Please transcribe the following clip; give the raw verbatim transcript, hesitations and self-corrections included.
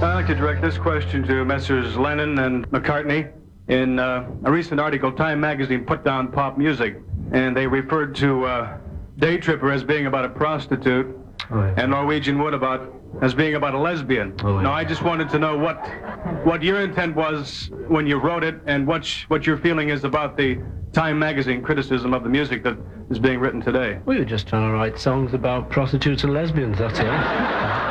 I'd like to direct this question to Messrs. Lennon and McCartney. In uh, a recent article, Time magazine put down pop music, and they referred to uh, Day Tripper as being about a prostitute, oh, yeah. and Norwegian Wood about as being about a lesbian. Oh, yeah. Now, I just wanted to know what what your intent was when you wrote it, and what sh what your feeling is about the Time magazine criticism of the music that is being written today. We were just trying to write songs about prostitutes and lesbians, that's all.